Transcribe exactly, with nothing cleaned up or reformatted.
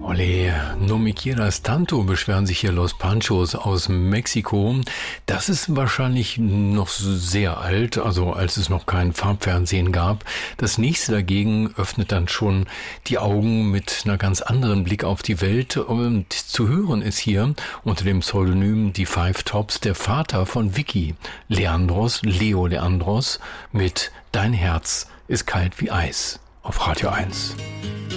Ole, no me quieras tanto, beschweren sich hier Los Panchos aus Mexiko. Das ist wahrscheinlich noch sehr alt, also als es noch kein Farbfernsehen gab. Das nächste dagegen öffnet dann schon die Augen mit einer ganz anderen Blick auf die Welt. Und zu hören ist hier unter dem Pseudonym Die Five Tops der Vater von Vicky, Leandros, Leo Leandros, mit Dein Herz ist kalt wie Eis auf Radio eins.